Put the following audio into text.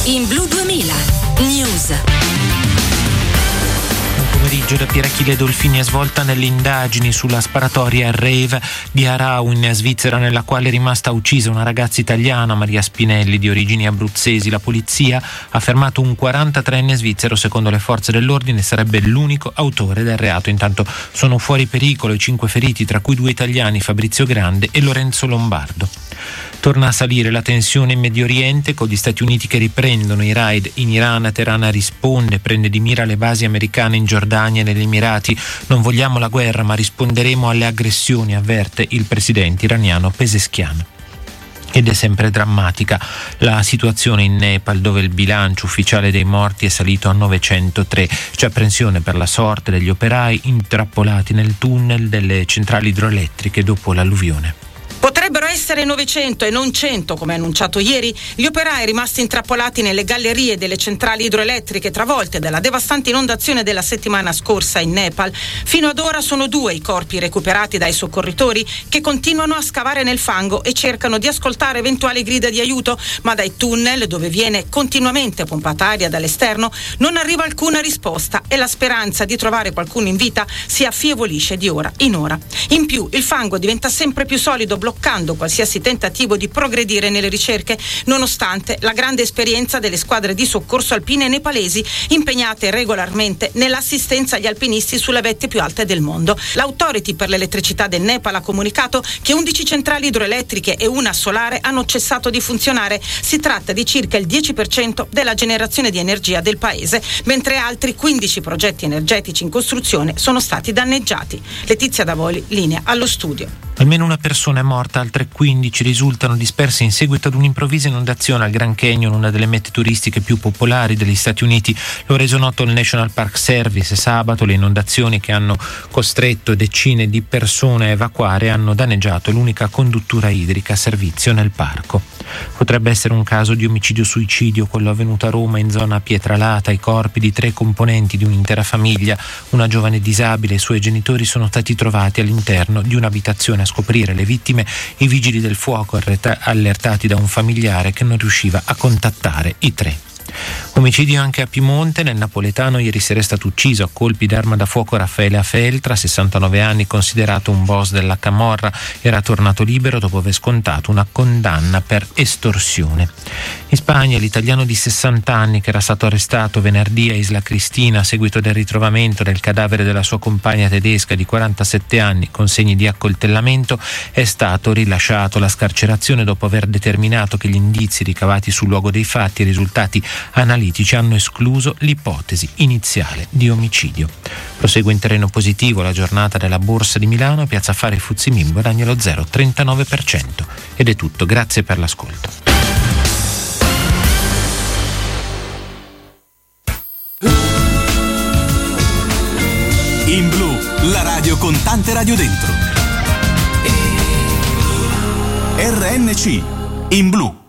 In Blu 2000 News. Pomeriggio da Pier Achille Dolfini è svolta nelle indagini sulla sparatoria al rave di Arau in Svizzera, nella quale è rimasta uccisa una ragazza italiana, Maria Spinelli, di origini abruzzesi. La polizia ha fermato un 43enne svizzero, secondo le forze dell'ordine sarebbe l'unico autore del reato. Intanto sono fuori pericolo i 5 feriti, tra cui 2 italiani, Fabrizio Grande e Lorenzo Lombardo. Torna a salire la tensione in Medio Oriente, con gli Stati Uniti che riprendono i raid in Iran. Teheran risponde, prende di mira le basi americane in Giordania e negli Emirati. Non vogliamo la guerra, ma risponderemo alle aggressioni, avverte il presidente iraniano Pezeshkian. Ed è sempre drammatica la situazione in Nepal, dove il bilancio ufficiale dei morti è salito a 903. C'è apprensione per la sorte degli operai intrappolati nel tunnel delle centrali idroelettriche dopo l'alluvione. Potrebbero essere 900 e non 100, come annunciato ieri, gli operai rimasti intrappolati nelle gallerie delle centrali idroelettriche travolte dalla devastante inondazione della settimana scorsa in Nepal. Fino ad ora sono 2 i corpi recuperati dai soccorritori, che continuano a scavare nel fango e cercano di ascoltare eventuali grida di aiuto, ma dai tunnel, dove viene continuamente pompata aria dall'esterno, non arriva alcuna risposta e la speranza di trovare qualcuno in vita si affievolisce di ora in ora. In più, il fango diventa sempre più solido, bloccando qualsiasi tentativo di progredire nelle ricerche, nonostante la grande esperienza delle squadre di soccorso alpine nepalesi impegnate regolarmente nell'assistenza agli alpinisti sulle vette più alte del mondo. L'Authority per l'elettricità del Nepal ha comunicato che 11 centrali idroelettriche e una solare hanno cessato di funzionare. Si tratta di circa il 10% della generazione di energia del paese, mentre altri 15 progetti energetici in costruzione sono stati danneggiati. Letizia Davoli, linea allo studio. Almeno una persona è morta, altre 15 risultano disperse in seguito ad un'improvvisa inondazione al Grand Canyon, una delle mete turistiche più popolari degli Stati Uniti. Lo ha reso noto il National Park Service sabato. Le inondazioni, che hanno costretto decine di persone a evacuare, hanno danneggiato l'unica conduttura idrica a servizio nel parco. Potrebbe essere un caso di omicidio-suicidio quello avvenuto a Roma, in zona Pietralata. I corpi di 3 componenti di un'intera famiglia, una giovane disabile e i suoi genitori, sono stati trovati all'interno di un'abitazione. A scoprire le vittime i vigili del fuoco, allertati da un familiare che non riusciva a contattare i 3. Omicidio anche a Piemonte. Nel napoletano ieri sera è stato ucciso a colpi d'arma da fuoco Raffaele Afeltra, 69 anni, considerato un boss della camorra. Era tornato libero dopo aver scontato una condanna per estorsione. In Spagna l'italiano di 60 anni, che era stato arrestato venerdì a Isla Cristina a seguito del ritrovamento del cadavere della sua compagna tedesca di 47 anni con segni di accoltellamento, è stato rilasciato. La scarcerazione dopo aver determinato che gli indizi ricavati sul luogo dei fatti e i risultati analitici hanno escluso l'ipotesi iniziale di omicidio. Prosegue in terreno positivo la giornata della Borsa di Milano. Piazza Affari Fuzzi Mim guadagna lo 0,39%. Ed è tutto, grazie per l'ascolto. In Blu, la radio con tante radio dentro. RNC, in Blu.